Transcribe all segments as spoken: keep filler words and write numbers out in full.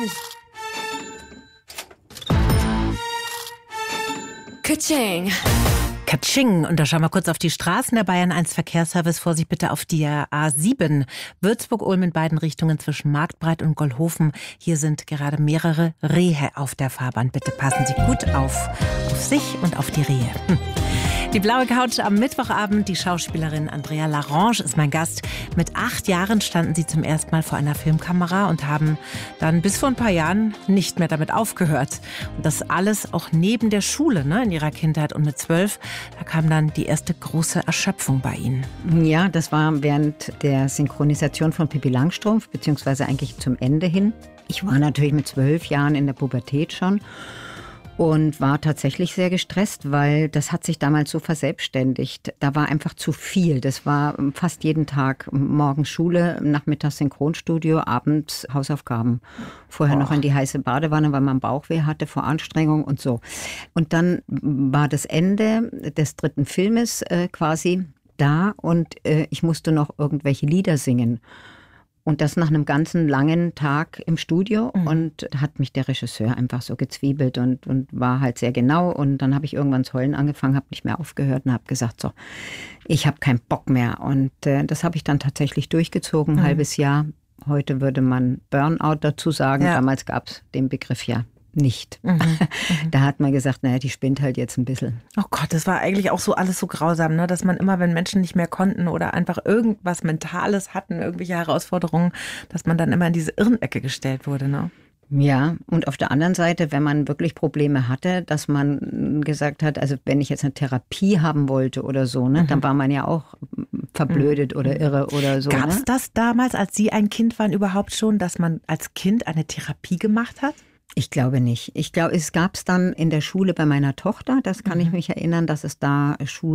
Katsching. Katsching. Und da schauen wir kurz auf die Straßen. Der Bayern eins Verkehrsservice, Vorsicht bitte auf die A sieben. Würzburg-Ulm in beiden Richtungen zwischen Marktbreit und Gollhofen. Hier sind gerade mehrere Rehe auf der Fahrbahn. Bitte passen Sie gut auf, auf sich und auf die Rehe. Hm. Die blaue Couch am Mittwochabend. Die Schauspielerin Andrea Larange ist mein Gast. Mit acht Jahren standen sie zum ersten Mal vor einer Filmkamera und haben dann bis vor ein paar Jahren nicht mehr damit aufgehört. Und das alles auch neben der Schule, ne, in ihrer Kindheit. Und mit zwölf, da kam dann die erste große Erschöpfung bei ihnen. Ja, das war während der Synchronisation von Pippi Langstrumpf, beziehungsweise eigentlich zum Ende hin. Ich war natürlich mit zwölf Jahren in der Pubertät schon. Und war tatsächlich sehr gestresst, weil das hat sich damals so verselbstständigt. Da war einfach zu viel. Das war fast jeden Tag morgens Schule, nachmittags Synchronstudio, abends Hausaufgaben. Vorher oh. noch in die heiße Badewanne, weil man Bauchweh hatte vor Anstrengung und so. Und dann war das Ende des dritten Filmes äh, quasi da und äh, ich musste noch irgendwelche Lieder singen. Und das nach einem ganzen langen Tag im Studio. Mhm. Und hat mich der Regisseur einfach so gezwiebelt und, und war halt sehr genau. Und dann habe ich irgendwann zu heulen angefangen, habe nicht mehr aufgehört und habe gesagt, so, ich habe keinen Bock mehr. Und äh, das habe ich dann tatsächlich durchgezogen, ein mhm. halbes Jahr. Heute würde man Burnout dazu sagen. Ja. Damals gab es den Begriff ja nicht. Mhm. Mhm. Da hat man gesagt, naja, die spinnt halt jetzt ein bisschen. Oh Gott, das war eigentlich auch so alles so grausam, ne? Dass man immer, wenn Menschen nicht mehr konnten oder einfach irgendwas Mentales hatten, irgendwelche Herausforderungen, dass man dann immer in diese Irrenecke gestellt wurde, ne? Ja, und auf der anderen Seite, wenn man wirklich Probleme hatte, dass man gesagt hat, also wenn ich jetzt eine Therapie haben wollte oder so, ne, mhm. dann war man ja auch verblödet mhm. oder irre oder so. Gab es ne? das damals, als Sie ein Kind waren, überhaupt schon, dass man als Kind eine Therapie gemacht hat? Ich glaube nicht. Ich glaube, es gab es dann in der Schule bei meiner Tochter, das kann mhm. ich mich erinnern, dass es da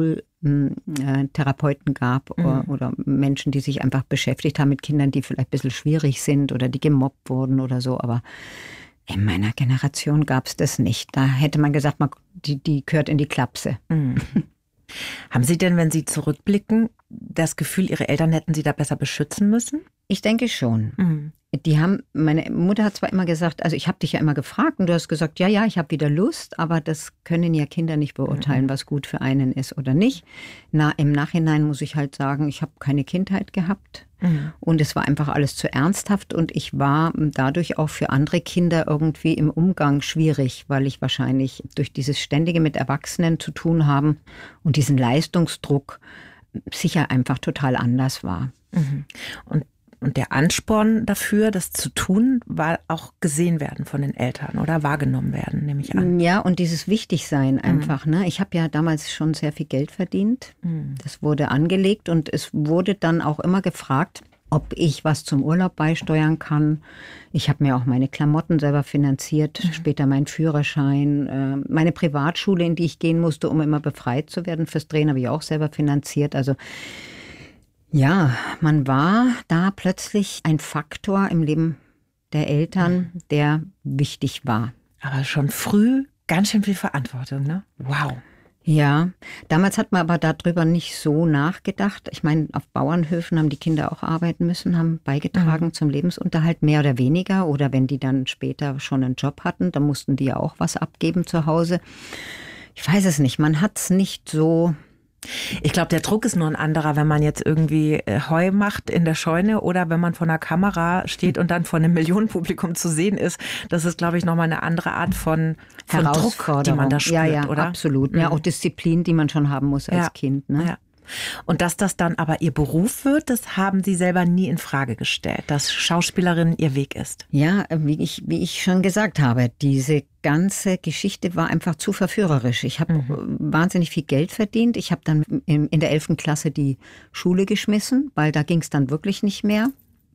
Schultherapeuten gab mhm. oder, oder Menschen, die sich einfach beschäftigt haben mit Kindern, die vielleicht ein bisschen schwierig sind oder die gemobbt wurden oder so. Aber in meiner Generation gab es das nicht. Da hätte man gesagt, man, die, die gehört in die Klapse. Mhm. Haben Sie denn, wenn Sie zurückblicken, das Gefühl, Ihre Eltern hätten Sie da besser beschützen müssen? Ich denke schon. Mhm. Die haben, meine Mutter hat zwar immer gesagt, also ich habe dich ja immer gefragt und du hast gesagt, ja, ja, ich habe wieder Lust, aber das können ja Kinder nicht beurteilen, mhm. was gut für einen ist oder nicht. Na, im Nachhinein muss ich halt sagen, ich habe keine Kindheit gehabt mhm. und es war einfach alles zu ernsthaft und ich war dadurch auch für andere Kinder irgendwie im Umgang schwierig, weil ich wahrscheinlich durch dieses ständige mit Erwachsenen zu tun haben und diesen Leistungsdruck sicher einfach total anders war. Mhm. Und Und der Ansporn dafür, das zu tun, war auch gesehen werden von den Eltern oder wahrgenommen werden, nehme ich an. Ja, und dieses Wichtigsein einfach. Mhm. Ne? Ich habe ja damals schon sehr viel Geld verdient. Mhm. Das wurde angelegt und es wurde dann auch immer gefragt, ob ich was zum Urlaub beisteuern kann. Ich habe mir auch meine Klamotten selber finanziert, mhm. später meinen Führerschein, meine Privatschule, in die ich gehen musste, um immer befreit zu werden. Fürs Drehen habe ich auch selber finanziert. Also ja, man war da plötzlich ein Faktor im Leben der Eltern, der wichtig war. Aber schon früh ganz schön viel Verantwortung, ne? Wow. Ja, damals hat man aber darüber nicht so nachgedacht. Ich meine, auf Bauernhöfen haben die Kinder auch arbeiten müssen, haben beigetragen mhm. zum Lebensunterhalt, mehr oder weniger. Oder wenn die dann später schon einen Job hatten, dann mussten die ja auch was abgeben zu Hause. Ich weiß es nicht, man hat es nicht so... Ich glaube, der Druck ist nur ein anderer, wenn man jetzt irgendwie Heu macht in der Scheune oder wenn man vor einer Kamera steht und dann vor einem Millionenpublikum zu sehen ist. Das ist, glaube ich, nochmal eine andere Art von, von Druck, die man da spürt, ja, ja, oder? Absolut. Ja, auch Disziplin, die man schon haben muss als ja. Kind. Ne? Ja. Und dass das dann aber Ihr Beruf wird, das haben Sie selber nie in Frage gestellt, dass Schauspielerin Ihr Weg ist. Ja, wie ich, wie ich schon gesagt habe, diese ganze Geschichte war einfach zu verführerisch. Ich habe mhm. wahnsinnig viel Geld verdient. Ich habe dann in, in der elften Klasse die Schule geschmissen, weil da ging es dann wirklich nicht mehr.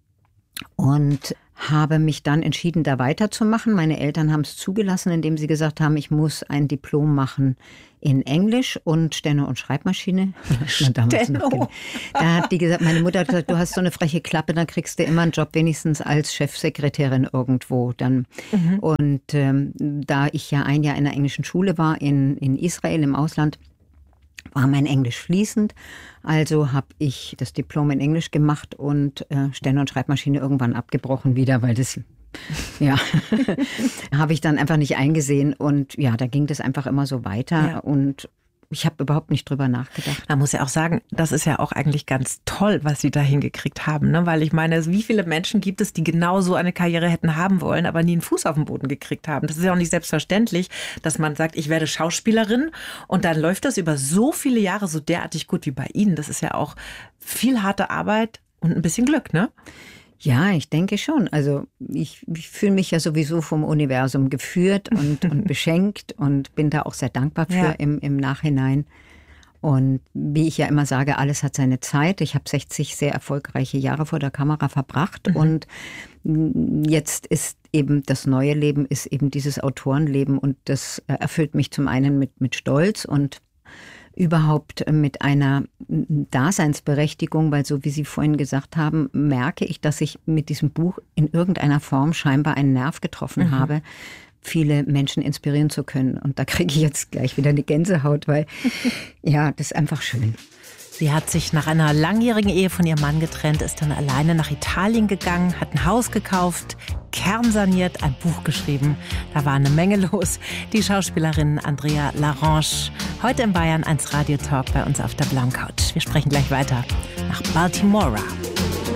Und habe mich dann entschieden, da weiterzumachen. Meine Eltern haben es zugelassen, indem sie gesagt haben, ich muss ein Diplom machen in Englisch und Steno- und Schreibmaschine. Steno. Da hat die gesagt, meine Mutter hat gesagt, du hast so eine freche Klappe, dann kriegst du immer einen Job, wenigstens als Chefsekretärin irgendwo. Dann. Mhm. Und ähm, da ich ja ein Jahr in einer englischen Schule war, in, in Israel im Ausland, war mein Englisch fließend. Also habe ich das Diplom in Englisch gemacht und äh, Steno- und Schreibmaschine irgendwann abgebrochen wieder, weil das Ja, habe ich dann einfach nicht eingesehen. Und ja, da ging das einfach immer so weiter. Ja. Und ich habe überhaupt nicht drüber nachgedacht. Man muss ja auch sagen, das ist ja auch eigentlich ganz toll, was Sie da hingekriegt haben. Ne? Weil ich meine, wie viele Menschen gibt es, die genau so eine Karriere hätten haben wollen, aber nie einen Fuß auf den Boden gekriegt haben. Das ist ja auch nicht selbstverständlich, dass man sagt, ich werde Schauspielerin und dann läuft das über so viele Jahre so derartig gut wie bei Ihnen. Das ist ja auch viel harte Arbeit und ein bisschen Glück, ne? Ja, ich denke schon. Also ich, ich fühle mich ja sowieso vom Universum geführt und, und beschenkt und bin da auch sehr dankbar für ja. im, im Nachhinein. Und wie ich ja immer sage, alles hat seine Zeit. Ich habe sechzig sehr erfolgreiche Jahre vor der Kamera verbracht mhm. und jetzt ist eben das neue Leben, ist eben dieses Autorenleben und das erfüllt mich zum einen mit, mit Stolz und überhaupt mit einer Daseinsberechtigung, weil so wie Sie vorhin gesagt haben, merke ich, dass ich mit diesem Buch in irgendeiner Form scheinbar einen Nerv getroffen mhm. habe, viele Menschen inspirieren zu können. Und da kriege ich jetzt gleich wieder eine Gänsehaut, weil ja, das ist einfach schön. Sie hat sich nach einer langjährigen Ehe von ihrem Mann getrennt, ist dann alleine nach Italien gegangen, hat ein Haus gekauft, kernsaniert, ein Buch geschrieben. Da war eine Menge los. Die Schauspielerin Andrea Larange, heute im Bayern eins Radio Talk bei uns auf der blauen Couch. Wir sprechen gleich weiter nach Baltimora.